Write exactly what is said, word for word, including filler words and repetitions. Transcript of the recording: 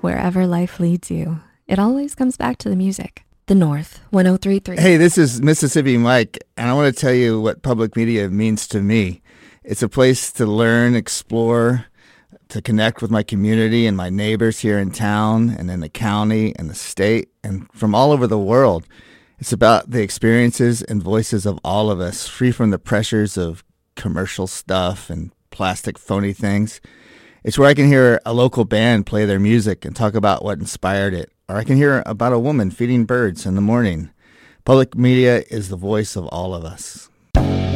wherever life leads you, it always comes back to the music. The North, one oh three point three. Hey, this is Mississippi Mike, and I want to tell you what public media means to me. It's a place to learn, explore, to connect with my community and my neighbors here in town and in the county and the state and from all over the world. It's about the experiences and voices of all of us, free from the pressures of commercial stuff and plastic phony things. It's where I can hear a local band play their music and talk about what inspired it, or I can hear about a woman feeding birds in the morning. Public media is the voice of all of us.